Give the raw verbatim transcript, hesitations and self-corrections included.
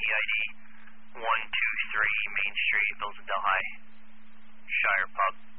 I D one two three Main Street, Village of Delhi, Shire Pub.